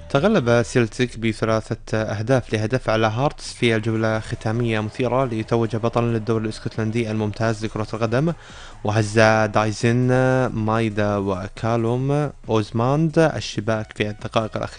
تغلب سيلتيك بثلاثة أهداف لهدف على هارتس في الجولة ختامية مثيرة ليتوج بطلا للدوري الاسكتلندي الممتاز لكرة القدم، وهز دايزن مايدا وكالوم أوزماند الشباك في الدقائق الأخيرة